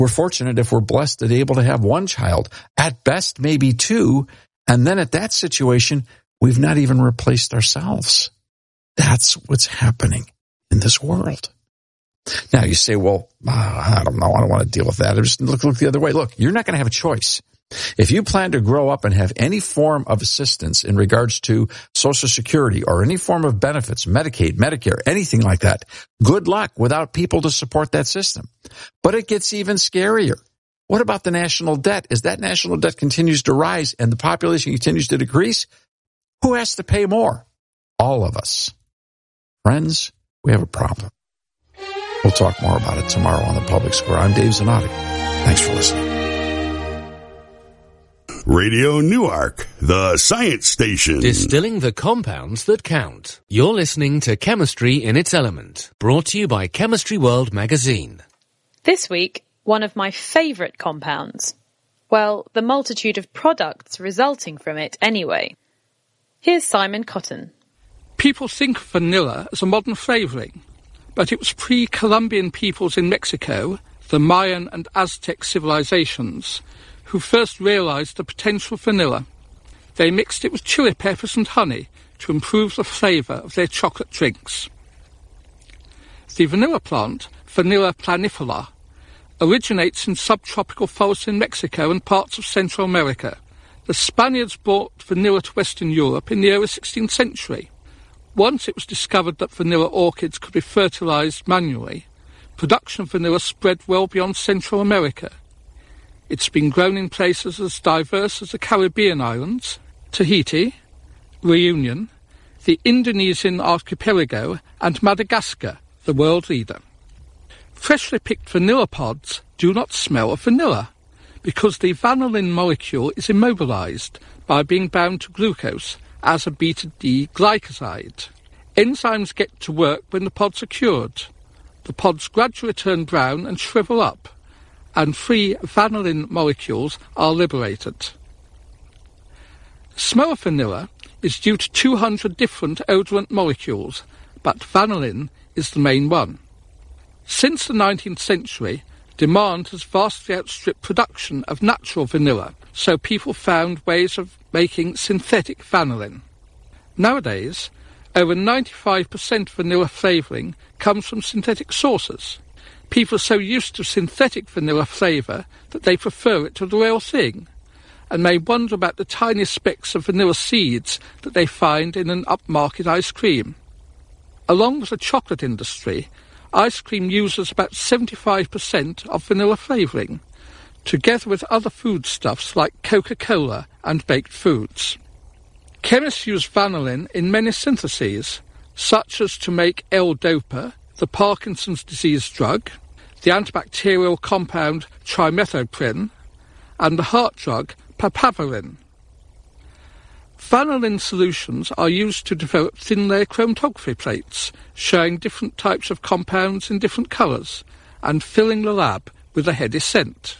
We're fortunate if we're blessed and able to have one child, at best maybe two, and then at that situation, we've not even replaced ourselves. That's what's happening in this world. Now you say, well, I don't know, I don't want to deal with that. Just look the other way. Look, you're not going to have a choice. If you plan to grow up and have any form of assistance in regards to Social Security or any form of benefits, Medicaid, Medicare, anything like that, good luck without people to support that system. But it gets even scarier. What about the national debt? As that national debt continues to rise and the population continues to decrease, who has to pay more? All of us. Friends, we have a problem. We'll talk more about it tomorrow on The Public Square. I'm Dave Zanotti. Thanks for listening. Radio Newark, the science station. Distilling the compounds that count. You're listening to Chemistry in its Element, brought to you by Chemistry World magazine. This week, one of my favourite compounds. Well, the multitude of products resulting from it anyway. Here's Simon Cotton. People think of vanilla as a modern flavouring, but it was pre-Columbian peoples in Mexico, the Mayan and Aztec civilizations, who first realised the potential of vanilla. They mixed it with chili peppers and honey to improve the flavour of their chocolate drinks. The vanilla plant, Vanilla planifera, originates in subtropical forests in Mexico and parts of Central America. The Spaniards brought vanilla to Western Europe in the early 16th century. Once it was discovered that vanilla orchids could be fertilised manually, production of vanilla spread well beyond Central America. It's been grown in places as diverse as the Caribbean islands, Tahiti, Reunion, the Indonesian archipelago, and Madagascar, the world leader. Freshly picked vanilla pods do not smell of vanilla because the vanillin molecule is immobilized by being bound to glucose as a beta-D glycoside. Enzymes get to work when the pods are cured. The pods gradually turn brown and shrivel up, and free vanillin molecules are liberated. The smell of vanilla is due to 200 different odorant molecules, but vanillin is the main one. Since the 19th century, demand has vastly outstripped production of natural vanilla, so people found ways of making synthetic vanillin. Nowadays, over 95% vanilla flavouring comes from synthetic sources. People are so used to synthetic vanilla flavour that they prefer it to the real thing, and may wonder about the tiny specks of vanilla seeds that they find in an upmarket ice cream. Along with the chocolate industry, ice cream uses about 75% of vanilla flavouring, together with other foodstuffs like Coca-Cola and baked foods. Chemists use vanillin in many syntheses, such as to make L-Dopa, the Parkinson's disease drug, the antibacterial compound trimethoprim, and the heart drug papaverine. Vanillin solutions are used to develop thin-layer chromatography plates, showing different types of compounds in different colours, and filling the lab with a heady scent.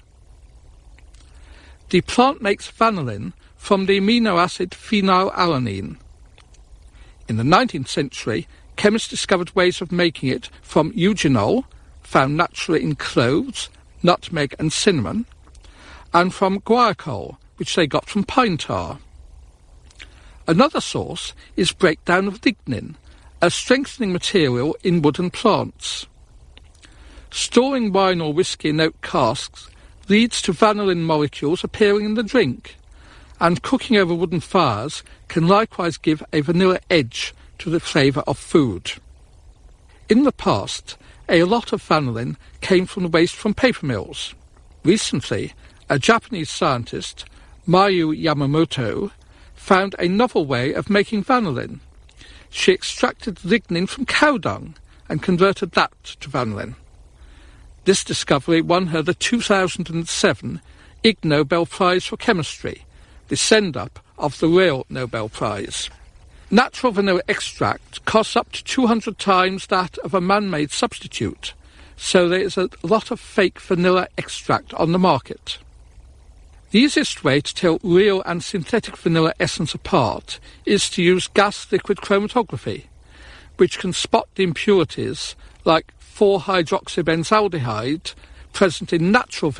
The plant makes vanillin from the amino acid phenylalanine. In the 19th century, chemists discovered ways of making it from eugenol, found naturally in cloves, nutmeg and cinnamon, and from guaiacol, which they got from pine tar. Another source is breakdown of lignin, a strengthening material in wooden plants. Storing wine or whiskey in oak casks leads to vanillin molecules appearing in the drink, and cooking over wooden fires can likewise give a vanilla edge to the flavour of food. In the past, a lot of vanillin came from the waste from paper mills. Recently, a Japanese scientist, Mayu Yamamoto, found a novel way of making vanillin. She extracted lignin from cow dung and converted that to vanillin. This discovery won her the 2007 Ig Nobel Prize for Chemistry, the send-up of the real Nobel Prize. Natural vanilla extract costs up to 200 times that of a man-made substitute, so there is a lot of fake vanilla extract on the market. The easiest way to tell real and synthetic vanilla essence apart is to use gas-liquid chromatography, which can spot the impurities like 4-hydroxybenzaldehyde present in natural